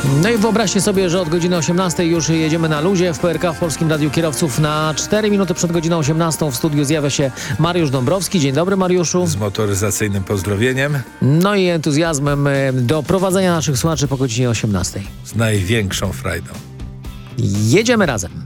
No i wyobraźcie sobie, że od godziny 18 już jedziemy na luzie w PRK, w Polskim Radiu Kierowców. Na 4 minuty przed godziną 18 w studiu zjawia się Mariusz Dąbrowski. Dzień dobry, Mariuszu. Z motoryzacyjnym pozdrowieniem. No i entuzjazmem do prowadzenia naszych słuchaczy po godzinie 18. Z największą frajdą. Jedziemy razem.